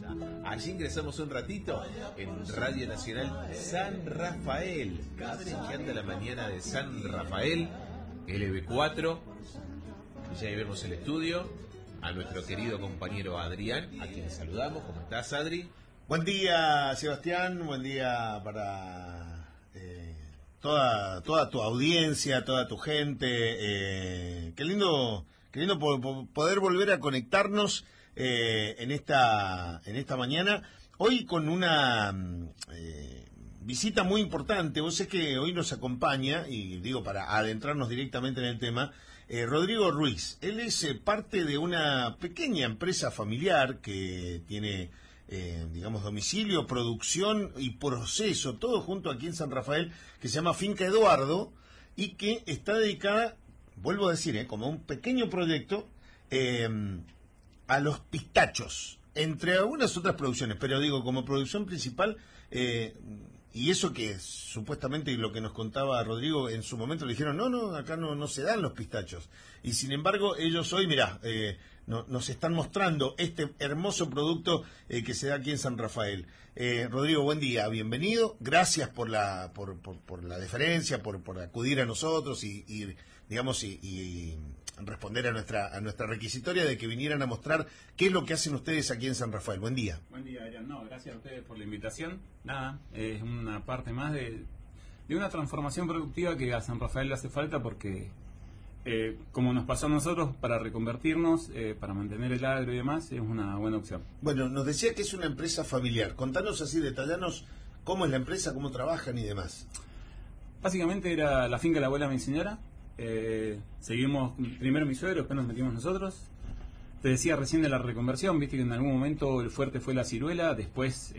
Allí ingresamos un ratito en Radio Nacional San Rafael. Que anda la mañana de San Rafael, LB4. Y ya ahí vemos el estudio. A nuestro querido compañero Adrián, a quien saludamos. ¿Cómo estás, Adri? Buen día, Sebastián. Buen día para toda tu audiencia, toda tu gente. Qué lindo poder volver a conectarnos en esta mañana. Hoy con una visita muy importante. Vos sé que hoy nos acompaña, y digo para adentrarnos directamente en el tema, Rodrigo Ruiz. Él es parte de una pequeña empresa familiar que tiene, digamos, domicilio, producción y proceso, todo junto aquí en San Rafael, que se llama Finca Eduardo, y que está dedicada, vuelvo a decir, como un pequeño proyecto, a los pistachos, entre algunas otras producciones, pero digo, como producción principal, y eso que supuestamente, y lo que nos contaba Rodrigo, en su momento le dijeron, no, acá no se dan los pistachos, y sin embargo ellos hoy, mirá, nos están mostrando este hermoso producto que se da aquí en San Rafael. Rodrigo, buen día, bienvenido, gracias por la deferencia, por acudir a nosotros y digamos, y responder a nuestra requisitoria de que vinieran a mostrar qué es lo que hacen ustedes aquí en San Rafael. Buen día. Buen día, Adrián. No, gracias a ustedes por la invitación. Nada, es una parte más de una transformación productiva que a San Rafael le hace falta porque, como nos pasó a nosotros, para reconvertirnos, para mantener el agro y demás, es una buena opción. Bueno, nos decía que es una empresa familiar. Contanos así, detallanos cómo es la empresa, cómo trabajan y demás. Básicamente era la finca de la abuela de mi señora. Seguimos primero mi suegro, después nos metimos nosotros. Te decía recién de la reconversión, viste que en algún momento el fuerte fue la ciruela, después,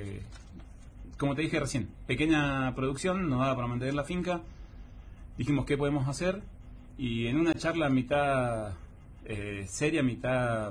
como te dije recién, pequeña producción, nos daba para mantener la finca. Dijimos qué podemos hacer, y en una charla mitad seria, mitad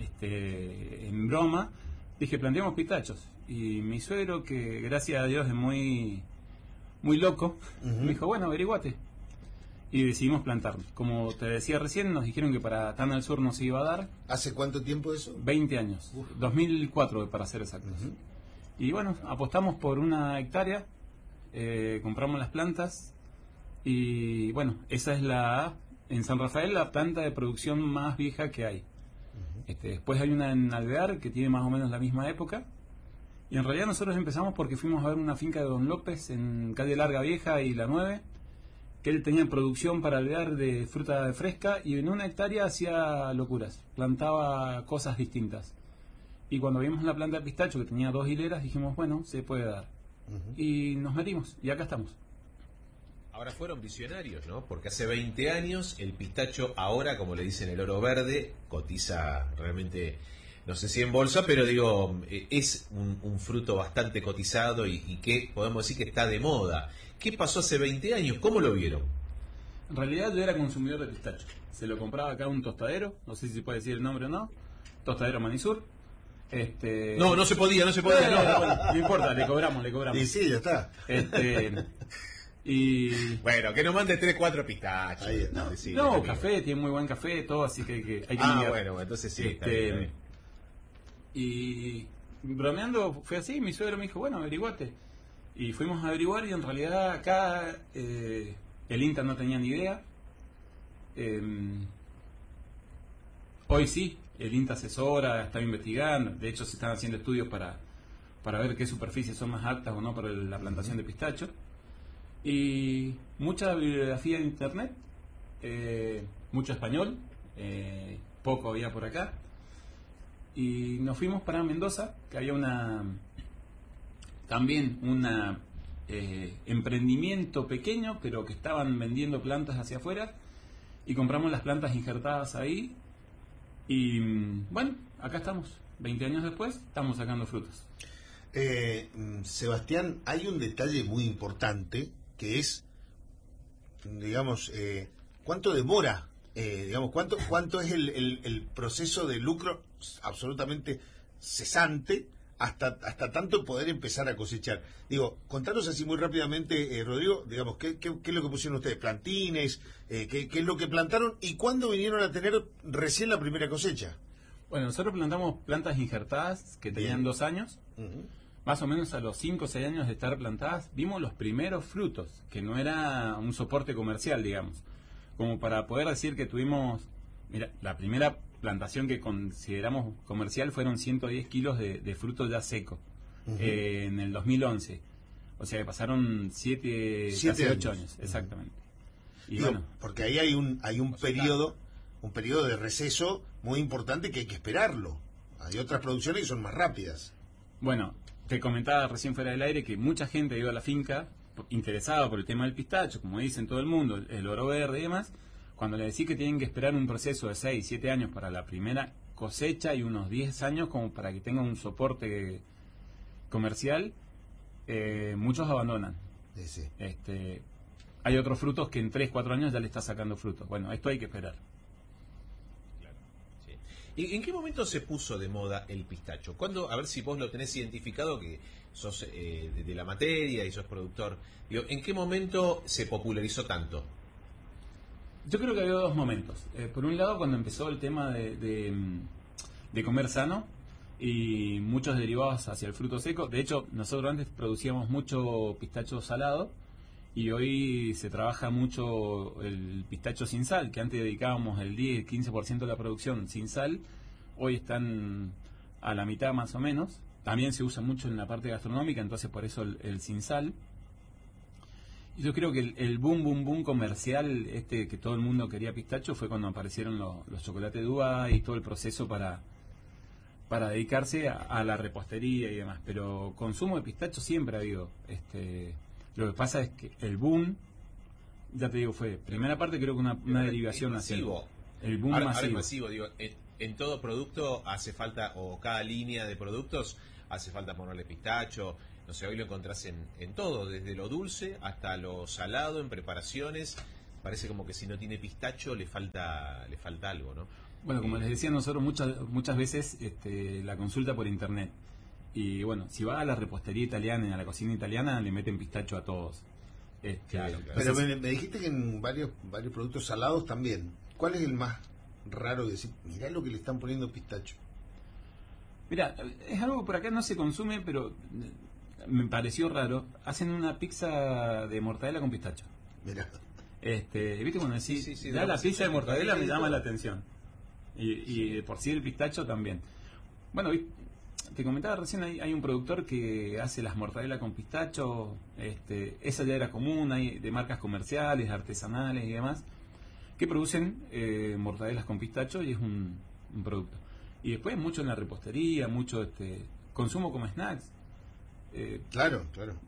en broma, dije planteamos pistachos. Y mi suegro, que gracias a Dios es muy loco, me dijo, bueno, averiguate. Y decidimos plantarlo. Como te decía recién, nos dijeron que para tan al sur no se iba a dar. ¿Hace cuánto tiempo eso? 20 años. 2004 para ser exactos. Y bueno, apostamos por 1 hectárea, compramos las plantas y bueno, esa es en San Rafael la planta de producción más vieja que hay. Después hay una en Alvear que tiene más o menos la misma época. Y en realidad nosotros empezamos porque fuimos a ver una finca de Don López en calle Larga Vieja y La 9, que él tenía producción para alvear de fruta fresca y en 1 hectárea hacía locuras, plantaba cosas distintas. Y cuando vimos la planta de pistacho que tenía 2 hileras, dijimos, bueno, se puede dar. Y nos metimos, y acá estamos. Ahora fueron visionarios, ¿no? Porque hace 20 años el pistacho, ahora, como le dicen, el oro verde, cotiza realmente, no sé si en bolsa, pero digo, es un fruto bastante cotizado y que podemos decir que está de moda. ¿Qué pasó hace 20 años? ¿Cómo lo vieron? En realidad yo era consumidor de pistacho. Se lo compraba acá a un tostadero, no sé si puede decir el nombre o no, Tostadero Manisur. No se podía. No importa, le cobramos. Y sí, ya está. Y bueno, que nos mande 3, 4 pistachos. Ahí está. No, café, tiene muy buen café, todo, así que hay que bueno, entonces sí. Está bien. Y bromeando fue así, mi suegro me dijo, bueno, averiguate. Y fuimos a averiguar y en realidad acá el INTA no tenía ni idea. Hoy sí, el INTA asesora, está investigando, de hecho se están haciendo estudios para ver qué superficies son más aptas o no para la plantación de pistacho. Y mucha bibliografía en internet, mucho español, poco había por acá. Y nos fuimos para Mendoza, que había también un emprendimiento pequeño, pero que estaban vendiendo plantas hacia afuera, y compramos las plantas injertadas ahí. Y bueno, acá estamos, 20 años después, estamos sacando frutos. Sebastián, hay un detalle muy importante que es, digamos, ¿cuánto demora? Digamos, ¿cuánto es el proceso de lucro absolutamente cesante hasta tanto poder empezar a cosechar? Digo, contanos así muy rápidamente, Rodrigo, digamos, ¿qué es lo que pusieron ustedes? ¿Plantines? ¿Qué es lo que plantaron? ¿Y cuándo vinieron a tener recién la primera cosecha? Bueno, nosotros plantamos plantas injertadas que tenían Bien. 2 años. Más o menos a los 5 o 6 años de estar plantadas, vimos los primeros frutos, que no era un soporte comercial, digamos. Como para poder decir que tuvimos... Mira, la primera plantación que consideramos comercial fueron 110 kilos de fruto ya seco, en el 2011. O sea que pasaron 7, casi 8 años, exactamente. Y Digo, bueno, porque ahí hay un periodo de receso muy importante que hay que esperarlo. Hay otras producciones que son más rápidas. bueno, te comentaba recién fuera del aire que mucha gente ha ido a la finca interesada por el tema del pistacho, como dicen todo el mundo, el oro verde y demás. Cuando le decís que tienen que esperar un proceso de 6, 7 años para la primera cosecha y unos 10 años como para que tenga un soporte comercial, muchos abandonan. Sí. Hay otros frutos que en 3, 4 años ya le está sacando frutos. Bueno, esto hay que esperar. Claro, sí. ¿Y en qué momento se puso de moda el pistacho? ¿Cuándo, a ver si vos lo tenés identificado, que sos de la materia y sos productor? Digo, ¿en qué momento se popularizó tanto? Yo creo que había 2 momentos. Por un lado, cuando empezó el tema de comer sano y muchos derivados hacia el fruto seco. De hecho, nosotros antes producíamos mucho pistacho salado y hoy se trabaja mucho el pistacho sin sal, que antes dedicábamos el 10-15% de la producción sin sal. Hoy están a la mitad más o menos. También se usa mucho en la parte gastronómica, entonces por eso el sin sal. Yo creo que el boom comercial, que todo el mundo quería pistacho, fue cuando aparecieron los chocolates Dubái y todo el proceso para dedicarse a la repostería y demás. Pero consumo de pistacho siempre ha habido. Lo que pasa es que el boom, ya te digo, fue primera parte, creo que una derivación hacia el boom ahora masivo. es masivo, digo, en todo producto hace falta, o cada línea de productos hace falta ponerle pistacho. No sé, hoy lo encontrás en todo, desde lo dulce hasta lo salado, en preparaciones. Parece como que si no tiene pistacho le falta algo, ¿no? Bueno, como les decía, nosotros muchas veces la consulta por internet. Y bueno, si va a la repostería italiana y a la cocina italiana, le meten pistacho a todos. Claro. Pero me dijiste que en varios productos salados también. ¿Cuál es el más raro de decir, mirá lo que le están poniendo pistacho? Mira, es algo que por acá no se consume, pero me pareció raro. Hacen una pizza de mortadela con pistacho. Mirá. ¿Viste cuando decís, Sí, ya la pizza de mortadela me y llama todo. la atención? Y por sí el pistacho también. Bueno, te comentaba recién, hay un productor que hace las mortadelas con pistacho. Esa ya era común, hay de marcas comerciales, artesanales y demás, que producen mortadelas con pistacho y es un producto. Y después mucho en la repostería, mucho consumo como snacks. Claro.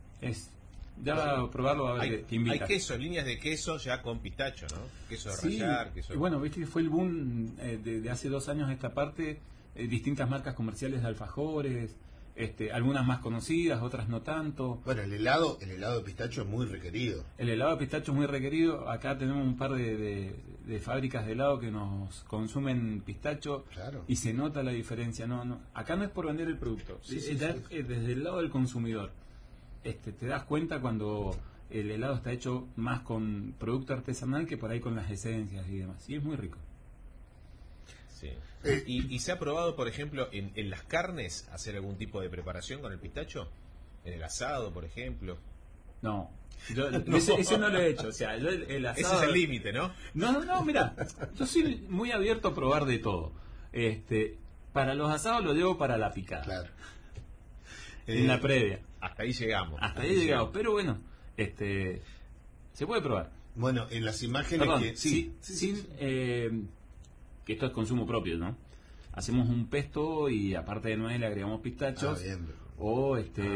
Ya probarlo a ver, te invita. Hay queso, líneas de queso ya con pistacho, ¿no? Queso de Sí, rallar, queso... y bueno, viste que fue el boom de hace 2 años a esta parte, distintas marcas comerciales de alfajores, algunas más conocidas, otras no tanto. Bueno, el helado de pistacho es muy requerido. El helado de pistacho es muy requerido. Acá tenemos un par de fábricas de helado que nos consumen pistacho. Claro. Y se nota la diferencia. Acá no es por vender el producto, Sí, desde el lado del consumidor. Te das cuenta cuando el helado está hecho más con producto artesanal que por ahí con las esencias y demás. Y es muy rico. Sí. ¿Y se ha probado, por ejemplo, en las carnes hacer algún tipo de preparación con el pistacho? ¿En el asado, por ejemplo? No, ese no lo he hecho. O sea, yo el asado... Ese es el límite, ¿no? No, mira, yo soy muy abierto a probar de todo. Para los asados lo llevo para la picada. Claro. En la previa. Hasta ahí llegamos. Hasta ahí llegamos. Pero bueno, se puede probar. Bueno, en las imágenes Perdón, que... sin que esto es consumo propio, ¿no? Hacemos un pesto y aparte de nuez le agregamos pistachos. Bien. O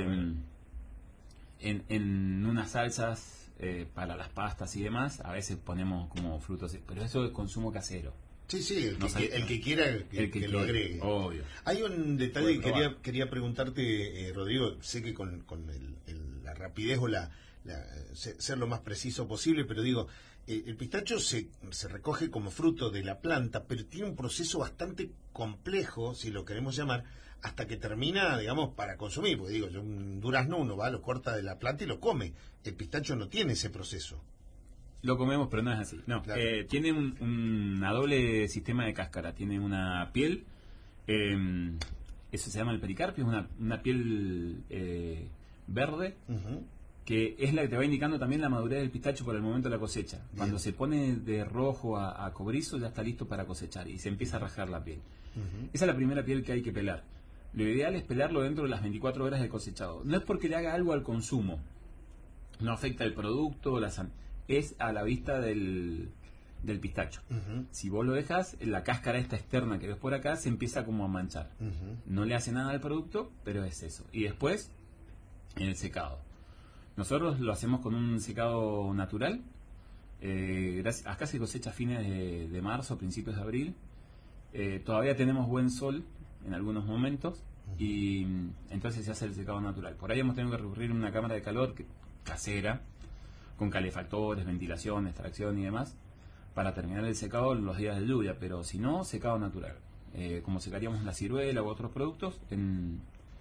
en unas salsas para las pastas y demás, a veces ponemos como frutos, pero eso es consumo casero. Sí, No sé. el que quiera que lo agregue. Obvio. Hay un detalle que probar. quería preguntarte, Rodrigo. Sé que con la rapidez o ser lo más preciso posible, pero digo, el pistacho se recoge como fruto de la planta, pero tiene un proceso bastante complejo, si lo queremos llamar, hasta que termina, digamos, para consumir. Porque digo, un durazno uno va, lo corta de la planta y lo come. El pistacho no tiene ese proceso. Lo comemos, pero no es así. No, Claro. tiene una doble sistema de cáscara. Tiene una piel Eso se llama el pericarpio, es una piel verde, que es la que te va indicando también la madurez del pistacho por el momento de la cosecha. Bien. Cuando se pone de rojo a cobrizo ya está listo para cosechar y se empieza a rajar la piel. Esa es la primera piel que hay que pelar. Lo ideal es pelarlo dentro de las 24 horas de cosechado. No es porque le haga algo al consumo, no afecta el producto, es a la vista del pistacho. Si vos lo dejas, la cáscara esta externa que ves por acá se empieza como a manchar. No le hace nada al producto, pero es eso. Y después, en el secado. Nosotros lo hacemos con un secado natural. Acá se cosecha a fines de marzo, principios de abril. Todavía tenemos buen sol en algunos momentos y entonces se hace el secado natural. Por ahí hemos tenido que recurrir a una cámara de calor casera, con calefactores, ventilación, extracción y demás, para terminar el secado en los días de lluvia, pero si no, secado natural. Como secaríamos la ciruela u otros productos en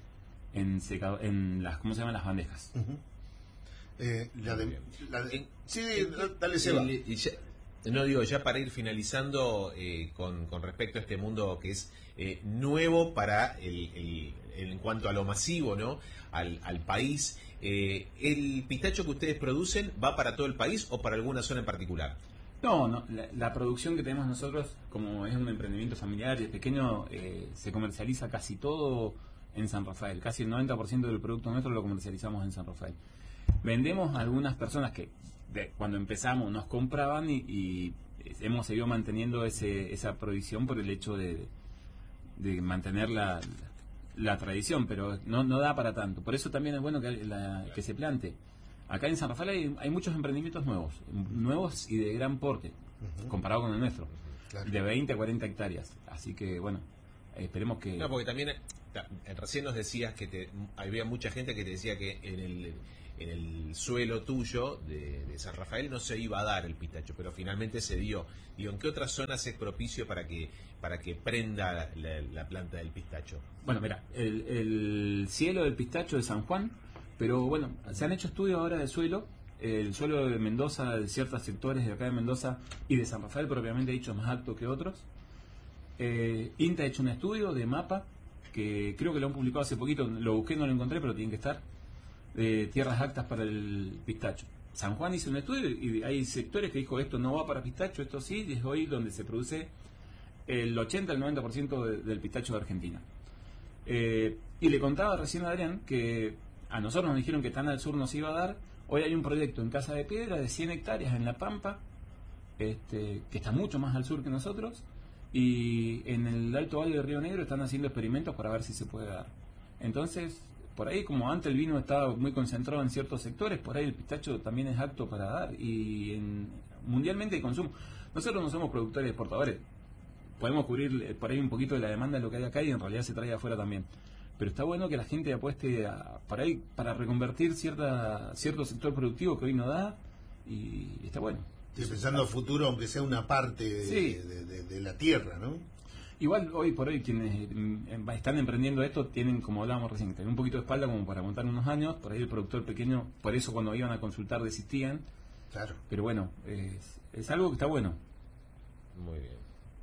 las, ¿cómo se llaman? Las bandejas. Sí, dale, Seba. No digo, ya para ir finalizando con respecto a este mundo que es nuevo para en cuanto a lo masivo, ¿no? Al país, ¿el pistacho que ustedes producen va para todo el país o para alguna zona en particular? No, la producción que tenemos nosotros, como es un emprendimiento familiar y pequeño, se comercializa casi todo en San Rafael. Casi el 90% del producto nuestro lo comercializamos en San Rafael. Vendemos a algunas personas que cuando empezamos nos compraban y hemos seguido manteniendo esa provisión por el hecho de mantener la tradición, pero no da para tanto. Por eso también es bueno que se plante. Acá en San Rafael hay muchos emprendimientos nuevos y de gran porte, comparado con el nuestro, claro, de 20 a 40 hectáreas. Así que, bueno, esperemos que... No, porque también recién nos decías que había mucha gente que te decía que en el suelo tuyo de San Rafael no se iba a dar el pistacho, pero finalmente se dio. Digo, ¿en qué otras zonas es propicio para que prenda la planta del pistacho? Bueno, mira, el cielo del pistacho de San Juan, pero bueno, se han hecho estudios ahora del suelo. El suelo de Mendoza, de ciertos sectores de acá de Mendoza y de San Rafael propiamente dicho, es más alto que otros. INTA ha hecho un estudio de mapa, que creo que lo han publicado hace poquito, lo busqué, no lo encontré, pero tiene que estar, de tierras aptas para el pistacho. San Juan hizo un estudio y hay sectores que dijo esto no va para pistacho, esto sí, y es hoy donde se produce el 80 al 90% del pistacho de Argentina. Y le contaba recién a Adrián que a nosotros nos dijeron que tan al sur nos iba a dar. Hoy hay un proyecto en Casa de Piedra de 100 hectáreas en La Pampa, que está mucho más al sur que nosotros, y en el Alto Valle de Río Negro están haciendo experimentos para ver si se puede dar. Entonces, por ahí, como antes el vino estaba muy concentrado en ciertos sectores, por ahí el pistacho también es apto para dar, y mundialmente hay consumo. Nosotros no somos productores exportadores, podemos cubrir por ahí un poquito de la demanda de lo que hay acá y en realidad se trae de afuera también. Pero está bueno que la gente apueste para reconvertir cierto sector productivo que hoy no da, y está bueno. Estoy pensando a futuro, aunque sea una parte de la tierra, ¿no? Igual hoy por hoy quienes están emprendiendo esto tienen, como hablábamos recién, que tener un poquito de espalda como para aguantar unos años. Por ahí el productor pequeño, por eso cuando iban a consultar desistían. Claro. Pero bueno, es algo que está bueno. Muy bien.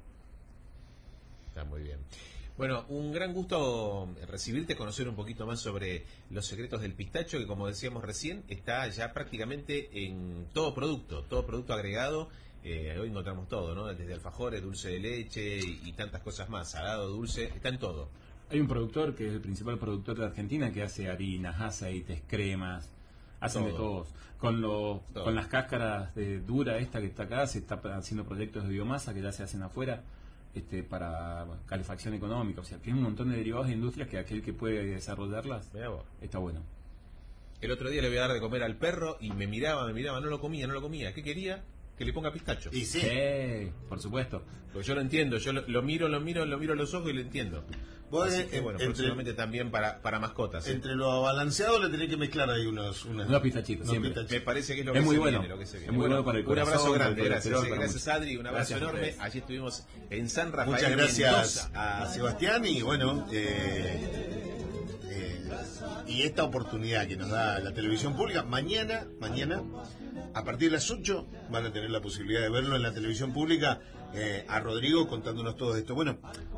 Está muy bien. Bueno, un gran gusto recibirte, conocer un poquito más sobre los secretos del pistacho, que como decíamos recién, está ya prácticamente en todo producto agregado. Hoy encontramos todo, ¿no? Desde alfajores, dulce de leche y tantas cosas más, salado, dulce, está en todo. Hay un productor que es el principal productor de Argentina que hace harinas, aceites, cremas, hacen de todos. Con las cáscaras de dura esta que está acá, se está haciendo proyectos de biomasa que ya se hacen afuera. Para calefacción económica, o sea, que hay un montón de derivados de industrias que aquel que puede desarrollarlas está bueno. El otro día le voy a dar de comer al perro y me miraba, no lo comía. ¿Qué quería? Que le ponga pistacho. Y sí, por supuesto. Porque yo lo entiendo, yo lo miro a los ojos y lo entiendo. Así que, bueno, próximamente también para mascotas. Entre lo balanceado le tenés que mezclar ahí unos pistachitos. Me parece que es lo que muy se bueno. viene. Es muy bueno para el corazón. Un abrazo grande, gracias Adri, un abrazo enorme. Gracias. Allí estuvimos en San Rafael. Muchas gracias a Sebastián y bueno, y esta oportunidad que nos da la televisión pública. Mañana, a partir de las 8, van a tener la posibilidad de verlo en la televisión pública, a Rodrigo contándonos todo esto. Bueno,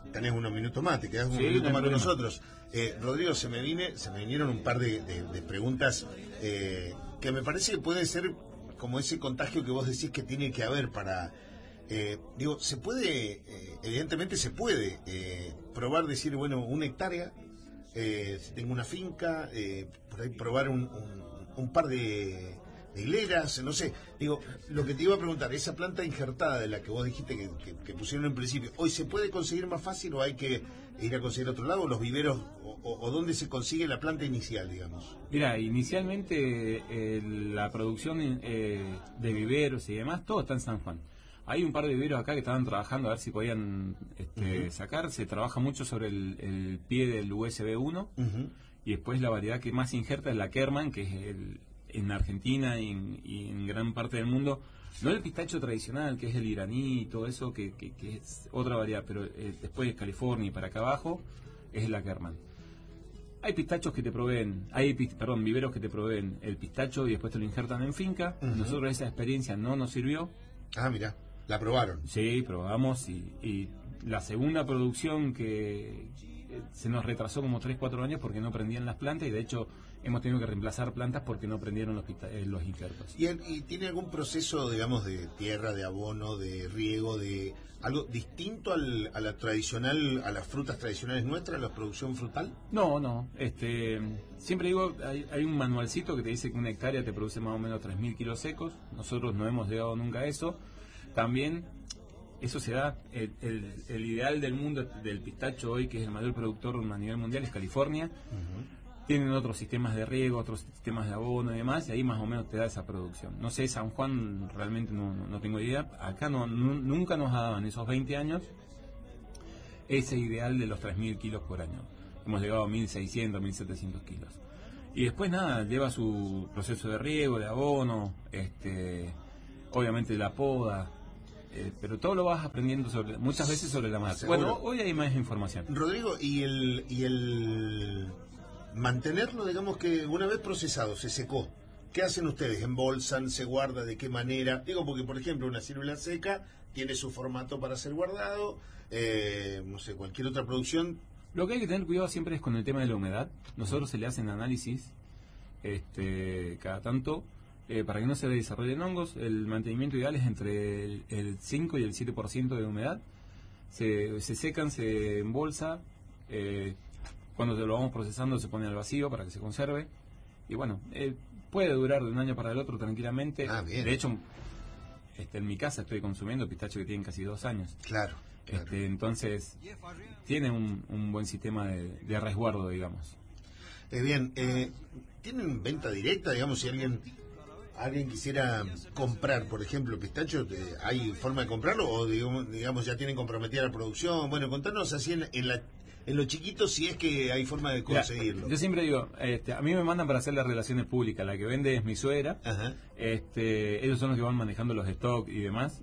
tenés unos minutos más, te quedás un Sí, minuto no hay más con problema. nosotros. Rodrigo, se me vinieron un par de preguntas que me parece que puede ser como ese contagio que vos decís que tiene que haber para... digo, se puede, evidentemente se puede probar, decir, bueno, 1 hectárea, si tengo una finca, por ahí probar un par de hileras, no sé. Digo, lo que te iba a preguntar, esa planta injertada de la que vos dijiste que pusieron en principio, ¿hoy se puede conseguir más fácil o hay que ir a conseguir a otro lado, los viveros, o dónde se consigue la planta inicial, digamos? Mira, inicialmente la producción de viveros y demás, todo está en San Juan. Hay un par de viveros acá que estaban trabajando a ver si podían sacar. Se trabaja mucho sobre el pie del USB 1 y después la variedad que más injerta es la Kerman, que es en Argentina y en gran parte del mundo, no el pistacho tradicional, que es el iraní y todo eso, que es otra variedad, pero después de California y para acá abajo es la Kerman. Hay pistachos que te proveen, viveros que te proveen el pistacho y después te lo injertan en finca. Nosotros esa experiencia no nos sirvió. Ah, mira, la probaron. Sí, probamos y la segunda producción que se nos retrasó como 3-4 años porque no prendían las plantas y de hecho hemos tenido que reemplazar plantas porque no prendieron los injertos. ¿Y tiene algún proceso, digamos, de tierra, de abono, de riego, de algo distinto a la tradicional, a las frutas tradicionales nuestras, la producción frutal? No. Siempre digo, hay un manualcito que te dice que 1 hectárea te produce más o menos 3.000 kilos secos. Nosotros no hemos llegado nunca a eso. También eso se da, el ideal del mundo del pistacho hoy, que es el mayor productor a nivel mundial, es California. Tienen otros sistemas de riego, otros sistemas de abono y demás, y ahí más o menos te da esa producción. No sé, San Juan realmente no tengo idea. Acá nunca nos daban esos 20 años ese ideal de los 3.000 kilos por año. Hemos llegado a 1.600, 1.700 kilos. Y después nada, lleva su proceso de riego, de abono, obviamente de la poda, pero todo lo vas aprendiendo muchas veces sobre la marcha. Seguro. Bueno, hoy hay más información. Rodrigo, y el mantenerlo, digamos que una vez procesado, se secó, ¿qué hacen ustedes? ¿Embolsan? ¿Se guarda? ¿De qué manera? Digo, porque por ejemplo una ciruela seca tiene su formato para ser guardado, no sé, cualquier otra producción. Lo que hay que tener cuidado siempre es con el tema de la humedad. Nosotros se le hacen análisis cada tanto para que no se desarrollen hongos. El mantenimiento ideal es entre el 5 y el 7% de humedad. Se secan, se embolsa. Cuando lo vamos procesando se pone al vacío para que se conserve. Y bueno, puede durar de un año para el otro tranquilamente. Ah, bien. De hecho, en mi casa estoy consumiendo pistachos que tienen casi 2 años. Claro. Entonces, tiene un buen sistema de resguardo, digamos. Bien, ¿tienen venta directa? Digamos, si alguien quisiera comprar, por ejemplo, pistacho, ¿hay forma de comprarlo? O digamos ya tienen comprometida la producción. Bueno, contanos así en lo chiquito si es que hay forma de conseguirlo. Mira, yo siempre digo, a mí me mandan para hacer las relaciones públicas. La que vende es mi suegra. Ajá. Ellos son los que van manejando los stocks y demás.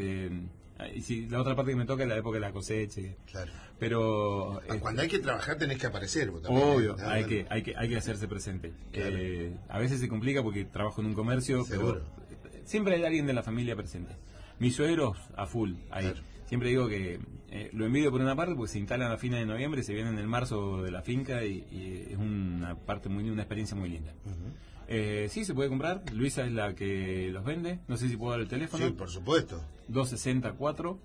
Y si la otra parte que me toca es la época de la cosecha. Claro. Pero cuando hay que trabajar tenés que aparecer. Vos también, obvio, ¿no? hay que hacerse presente. Claro. A veces se complica porque trabajo en un comercio, Seguro. pero siempre hay alguien de la familia presente. Mis suegros a full ahí. Claro. Siempre digo que lo envidio por una parte porque se instalan a fines de noviembre, se vienen en el marzo de la finca y es una experiencia muy linda. Sí, se puede comprar. Luisa es la que los vende. No sé si puedo dar el teléfono. Sí, por supuesto. 264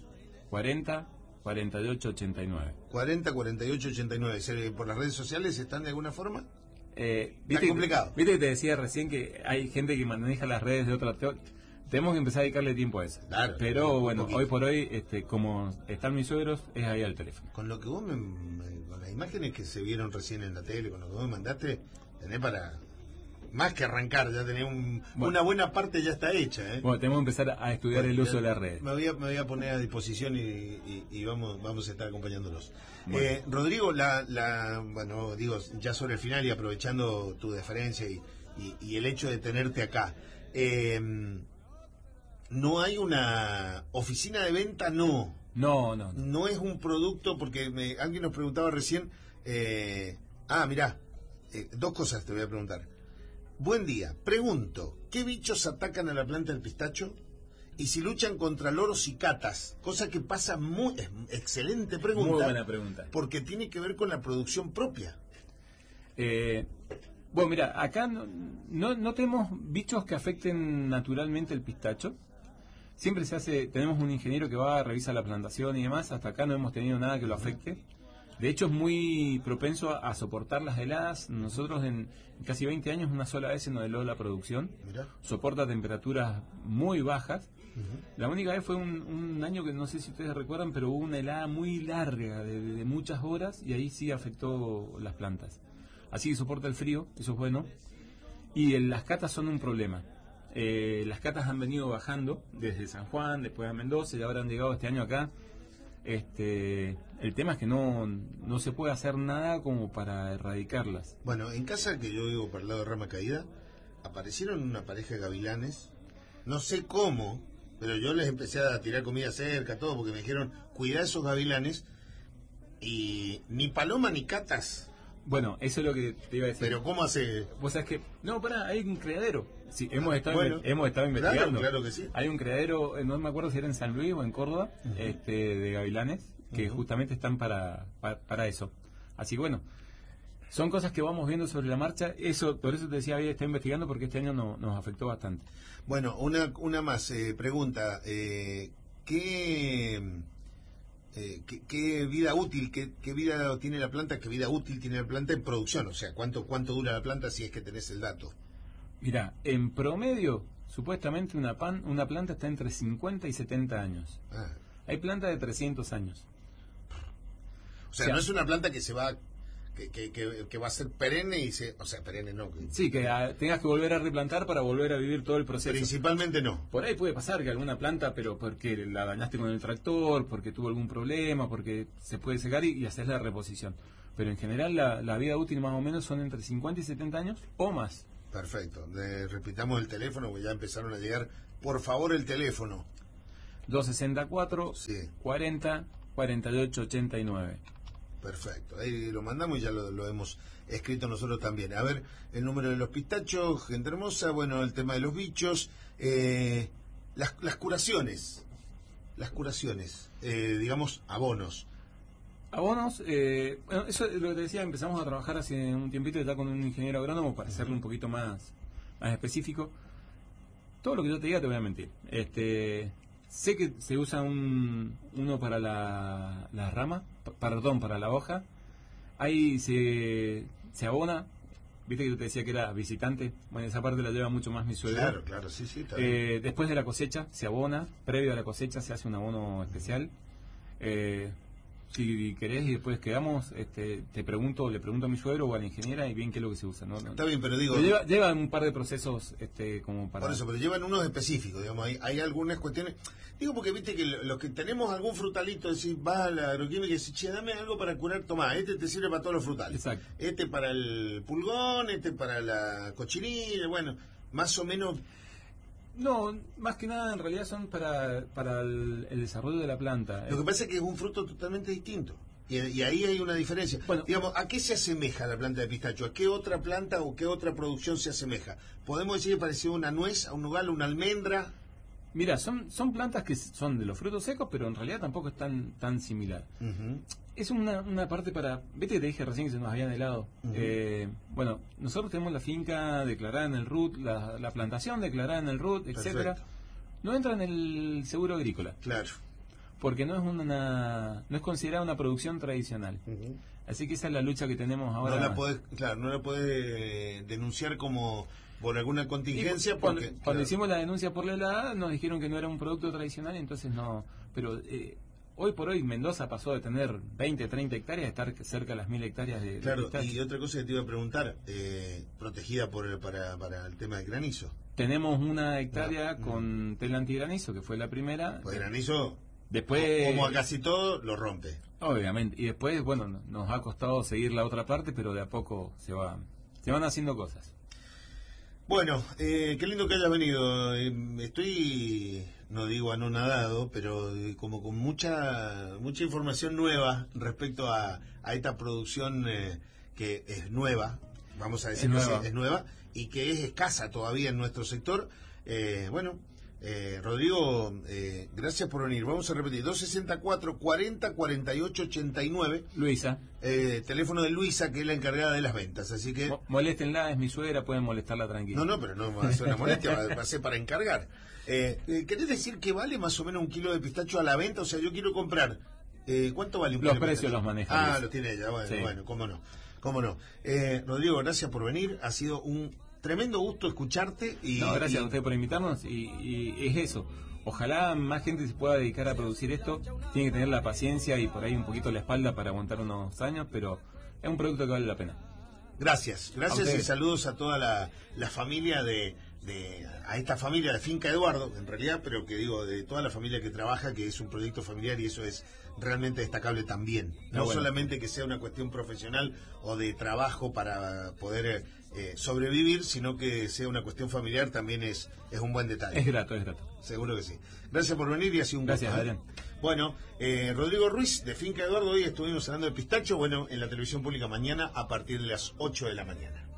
40 48 89. 40 48 89. ¿Por las redes sociales están de alguna forma? ¿Viste complicado. Viste que te decía recién que hay gente que maneja las redes de otra... Tenemos que empezar a dedicarle tiempo a eso. Claro, pero un bueno, poquito. hoy por hoy, como están mis suegros, es ahí al teléfono. Con lo que vos con las imágenes que se vieron recién en la tele, con lo que vos me mandaste, tenés para más que arrancar, ya tenés una buena parte ya está hecha, ¿eh? Bueno, tenemos que empezar a estudiar Bueno, el uso de las redes. Me voy a poner a disposición y vamos a estar acompañándolos. Bueno. Rodrigo, bueno, digo, ya sobre el final y aprovechando tu deferencia y el hecho de tenerte acá, no hay una oficina de venta, no. No es un producto, porque alguien nos preguntaba recién, mirá, 2 cosas te voy a preguntar. Buen día, pregunto, ¿qué bichos atacan a la planta del pistacho? y si luchan contra loros y catas, cosa que pasa muy... Excelente pregunta. Muy buena pregunta. Porque tiene que ver con la producción propia. Bueno, mira, acá no tenemos bichos que afecten naturalmente el pistacho. Siempre tenemos un ingeniero que va a revisar la plantación y demás. Hasta acá no hemos tenido nada que lo afecte. De hecho, es muy propenso a soportar las heladas. Nosotros en casi 20 años una sola vez se nos heló la producción. Mirá. Soporta temperaturas muy bajas. La única vez fue un año que no sé si ustedes recuerdan, pero hubo una helada muy larga de muchas horas y ahí sí afectó las plantas. Así que soporta el frío, eso es bueno. Y las catas son un problema. Las catas han venido bajando desde San Juan, después a Mendoza y ahora han llegado este año acá. El tema es que no se puede hacer nada como para erradicarlas. Bueno, en casa que yo vivo para el lado de Rama Caída, aparecieron una pareja de gavilanes. No sé cómo, pero yo les empecé a tirar comida cerca, todo, porque me dijeron, cuidá esos gavilanes. Y ni paloma ni catas. Bueno, eso es lo que te iba a decir. Pero ¿cómo hace? Vos sabés que... No, pará, hay un criadero. Sí, hemos estado Claro, investigando. claro que sí. Hay un criadero, no me acuerdo si era en San Luis o en Córdoba, de gavilanes, que justamente están para eso. Así que bueno, son cosas que vamos viendo sobre la marcha. Por eso te decía, había estado investigando, porque este año nos afectó bastante. Bueno, una más pregunta. ¿Qué vida útil, qué vida tiene la planta, qué vida útil tiene la planta en producción? O sea, ¿cuánto dura la planta si es que tenés el dato? Mira, en promedio, supuestamente una planta está entre 50 y 70 años. Hay plantas de 300 años. O sea, no es una planta que se va... Que va a ser perenne perenne no. Sí, que tengas que volver a replantar para volver a vivir todo el proceso. Principalmente no. Por ahí puede pasar que alguna planta, pero porque la dañaste con el tractor, porque tuvo algún problema, porque se puede secar y hacer la reposición. Pero en general la vida útil más o menos son entre 50 y 70 años o más. Perfecto. Repitamos el teléfono, porque ya empezaron a llegar. Por favor, el teléfono. 264 40 48 89. Perfecto, ahí lo mandamos y ya lo hemos escrito nosotros también. A ver, el número de los pistachos, gente hermosa, bueno, el tema de los bichos, las curaciones, digamos, abonos. Abonos, bueno, eso es lo que te decía, empezamos a trabajar hace un tiempito ya con un ingeniero agrónomo para hacerlo un poquito más específico. Todo lo que yo te diga te voy a mentir. Sé que se usa uno para la rama, para la hoja. Ahí se abona. Viste que yo te decía que era visitante. Bueno, esa parte la lleva mucho más mi suegro. Claro, sí, está bien. Después de la cosecha se abona. Previo a la cosecha se hace un abono especial. Si querés y después quedamos, le pregunto a mi suegro o a la ingeniera y bien qué es lo que se usa. ¿No? Está bien, pero digo... Pero lleva un par de procesos como para... Por eso, pero llevan unos específicos, digamos, hay algunas cuestiones... Digo porque viste que los que tenemos algún frutalito, decís, vas a la agroquímica y decís, che, dame algo para curar, tomá, te sirve para todos los frutales. Exacto. Para el pulgón, para la cochinilla, bueno, más o menos... No, más que nada en realidad son para el desarrollo de la planta. Lo que pasa es que es un fruto totalmente distinto. Y ahí hay una diferencia. Bueno, digamos, ¿a qué se asemeja la planta de pistacho? ¿A qué otra planta o qué otra producción se asemeja? ¿Podemos decir que parecía una nuez, a un nogal, una almendra? Mira, son plantas que son de los frutos secos, pero en realidad tampoco es tan similar. Es una parte para... ¿Viste que te dije recién que se nos habían helado? Bueno, nosotros tenemos la finca declarada en el RUT, la plantación declarada en el RUT, etcétera. No entra en el seguro agrícola. Claro. Porque no es considerada una producción tradicional. Así que esa es la lucha que tenemos ahora. No la podés denunciar como por alguna contingencia. Cuando hicimos la denuncia por la helada, nos dijeron que no era un producto tradicional, entonces no. Pero hoy por hoy Mendoza pasó de tener 20, 30 hectáreas a estar cerca de las 1000 hectáreas de pistacho. Y otra cosa que te iba a preguntar, protegida para el tema del granizo. Tenemos una hectárea con tela antigranizo, que fue la primera. Pues granizo, después, como a casi todo, lo rompe. Obviamente. Y después, bueno, nos ha costado seguir la otra parte, pero de a poco se van haciendo cosas. Bueno, qué lindo que hayas venido. Estoy, no digo anonadado, pero como con mucha información nueva respecto a esta producción que es nueva, vamos a decirlo así, es nueva, y que es escasa todavía en nuestro sector. Bueno, Rodrigo, gracias por venir. Vamos a repetir, 264 40 48 89. Luisa. Teléfono de Luisa, que es la encargada de las ventas, así que... Moléstenla, es mi suegra, pueden molestarla tranquila. No, pero no va a ser una molestia, va a ser para encargar. ¿Querés decir que vale más o menos un kilo de pistacho a la venta? O sea, yo quiero comprar... ¿Cuánto vale un kilo Los de precios pistacho? los maneja Luisa. Los tiene ella, bueno, Sí. bueno, cómo no. Cómo no. Rodrigo, gracias por venir. Ha sido un tremendo gusto escucharte. No, gracias a usted por invitarnos y es eso. Ojalá más gente se pueda dedicar a producir esto. Tiene que tener la paciencia y por ahí un poquito la espalda para aguantar unos años, pero es un producto que vale la pena. Gracias y saludos a toda la familia a esta familia de Finca Eduardo, en realidad, pero que digo, de toda la familia que trabaja, que es un proyecto familiar y eso es realmente destacable también. No bueno. Solamente que sea una cuestión profesional o de trabajo para poder sobrevivir, sino que sea una cuestión familiar también es un buen detalle. Es grato. Seguro que sí. Gracias por venir y ha sido un gusto. Gracias, Adrián. Bueno, Rodrigo Ruiz de Finca Eduardo, hoy estuvimos hablando de pistacho, bueno, en la televisión pública mañana a partir de las 8 de la mañana.